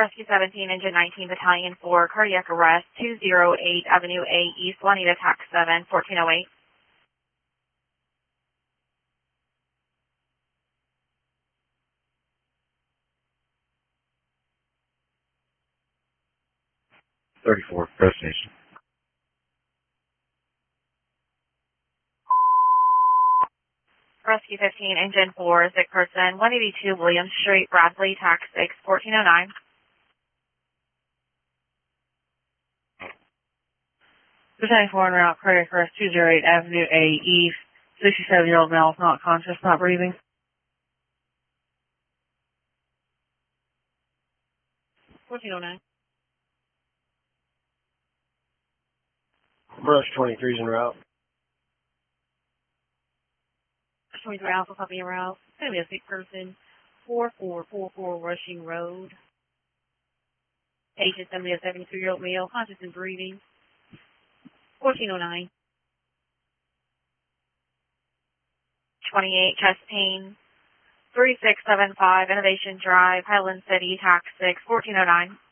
Rescue 17, Engine 19, Battalion 4, cardiac arrest, 208 Avenue A East, Juanita, TAC 7, 1408. Press station. Rescue 15, Engine 4, sick person, 182 William Street, Bradley, TAC 6, 1409. Battalion 4 en route, cardiac arrest, 208 Avenue A East, 67-year-old male is not conscious, not breathing. 1409. Brush 23's en route. 23 Alpha, copy en route. It's going to be a sick person, 4444 Rushing Road. Patient 72-year-old male, conscious and breathing. 1409. 28 chest pain, 3675 Innovation Drive, Highland City, TAC 6, 1409.